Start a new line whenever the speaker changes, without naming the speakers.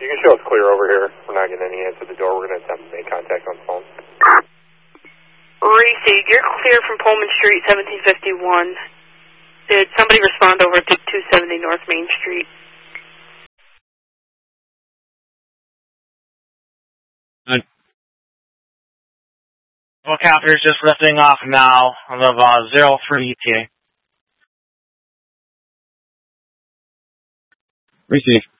You can show it's clear over here. We're not getting any answer at the door. We're going to attempt to make contact on the phone.
Reese, you're clear from Pullman Street, 1751. Did somebody respond over to 270 North Main Street?
Helicopter is just lifting off now of 03 ETA.
Receive.